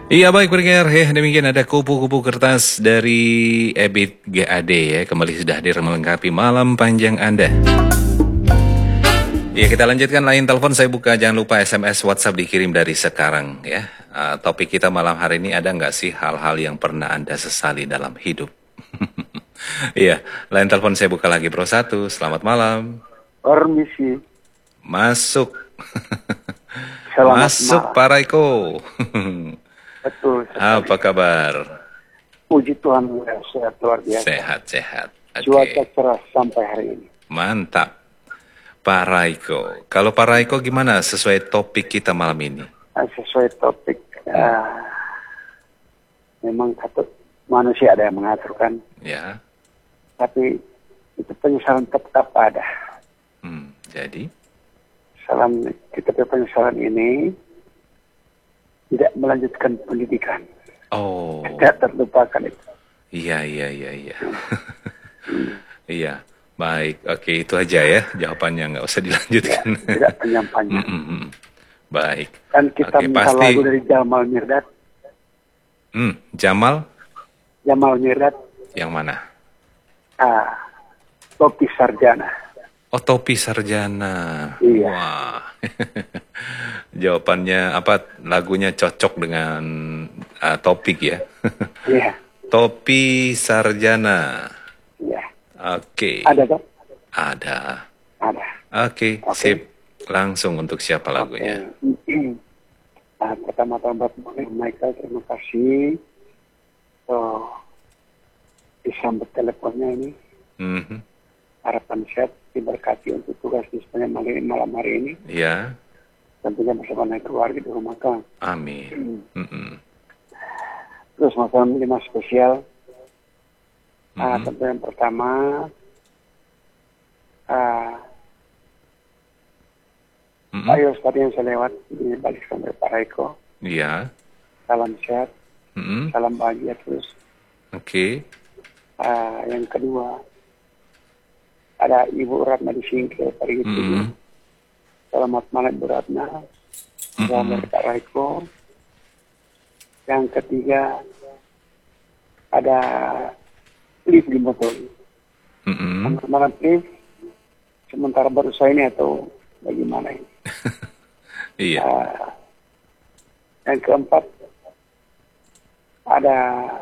Iya baik pendengar ya, demikian ada kupu-kupu kertas dari Ebit GAD ya, kembali sudah hadir melengkapi malam panjang Anda. Ya kita lanjutkan lain telepon, saya buka, jangan lupa SMS WhatsApp dikirim dari sekarang ya. Topik kita malam hari ini, ada nggak sih hal-hal yang pernah Anda sesali dalam hidup? Iya, lain telepon saya buka lagi bro satu, selamat malam. Permisi. Masuk. Selamat Masuk malam. Pak Raiko. Betul sekali. Apa kabar? Puji Tuhan, sehat luar biasa. Sehat-sehat. Cuaca cerah sampai hari ini. Mantap. Pak Raiko. Kalau Pak Raiko gimana sesuai topik kita malam ini? Sesuai topik, memang manusia ada yang mengaturkan. Ya. Tapi itu penyesalan tetap ada. Jadi? Kita penyesalan ini tidak melanjutkan pendidikan. Oh. Tidak terlupakan itu. Iya. Iya. Baik, oke itu aja ya jawabannya, nggak usah dilanjutkan. Ya, tidak panjang-panjang. Baik. Kan kita minta pasti lagu dari Jamal Mirdad. Jamal Mirdad. yang mana? Topi Sarjana. Oh, Topi Sarjana. Iya. Wah. Jawabannya apa? Lagunya cocok dengan topik ya. Iya. Topi Sarjana. Iya. Oke. Ada dong? Ada. Oke, Oke. sip. Langsung untuk siapa lagunya? Pertama-tama buat Michael, terima kasih. Disambut teleponnya ini. Harapan sehat diberkati untuk tugas di sepanjang malam hari ini. Ya. Tentunya bersama keluarga di rumah Kang. Amin. Terus masalah 5 spesial. Tentu yang pertama, Pak Yos tadi yang saya lewat di balik sampai Pak Raiko. Iya. Salam sehat, salam bahagia terus. Oke. Yang kedua, ada Ibu Ratna di Singke pagi itu. Selamat malam Ibu Ratna. Selamat Pak Raiko. Yang ketiga, ada Liv di motor. Selamat Liv. Sementara baru saya ini atau bagaimana ini? Iya. Yang keempat, ada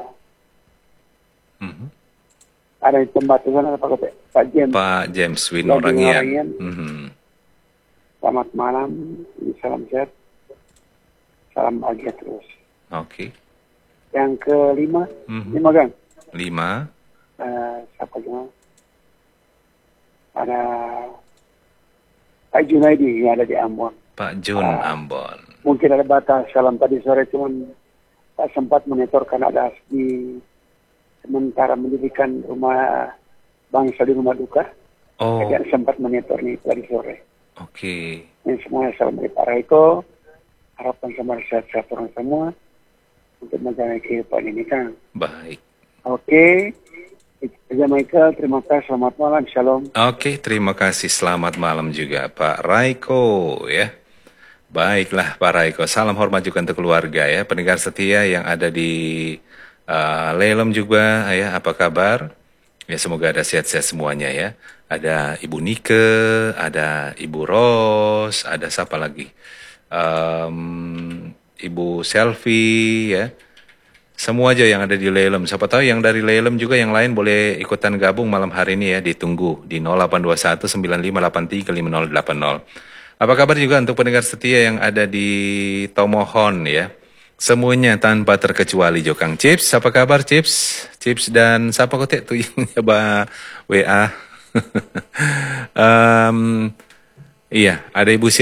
di pembatasan apa kata Pak James. Pak James Winorangian. Selamat malam, salam sehat, salam bahagia terus. Oke. Yang kelima, 5 Gang. 5. Siapa juga? Ada Pak Junaidi yang ada di Ambon. Pak Jun Ambon. Mungkin ada batas salam tadi sore, cuman tak sempat monitorkan ada di sementara mendirikan rumah bangsa di rumah duka. Oh. Tidak sempat monitor nih tadi sore. Oke. Ini semuanya salam dari Pak Raiko. Harapan sama sehat-sehat orang semua untuk menjalani kehidupan ini Kang. Baik. Oke. Michael, terima kasih, selamat malam, shalom. Oke, terima kasih, selamat malam juga Pak Raiko ya. Baiklah Pak Raiko, salam hormat juga untuk keluarga ya, pendengar setia yang ada di Lelem juga ya, apa kabar? Ya semoga ada sehat-sehat semuanya ya. Ada Ibu Nike, ada Ibu Ros, ada siapa lagi? Ibu Selfie ya. Semua aja yang ada di Lelem. Siapa tahu yang dari Lelem juga yang lain boleh ikutan gabung malam hari ini ya. Ditunggu di 0821 9583 5080. Apa kabar juga untuk pendengar setia yang ada di Tomohon ya. Semuanya tanpa terkecuali Jokang Chips. Apa kabar Chips? Chips dan siapa kotek tuh yang coba WA. Iya, ada Ibu